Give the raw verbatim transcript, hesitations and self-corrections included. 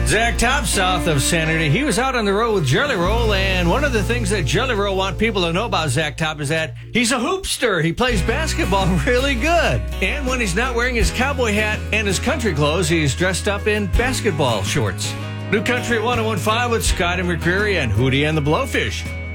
Zach Top, south of Sanity. He was out on the road with Jelly Roll, and one of the things that Jelly Roll want people to know about Zach Top is that he's a hoopster. He plays basketball really good. And when he's not wearing his cowboy hat and his country clothes, he's dressed up in basketball shorts. New Country one oh one point five with Scott and McCreary and Hootie and the Blowfish.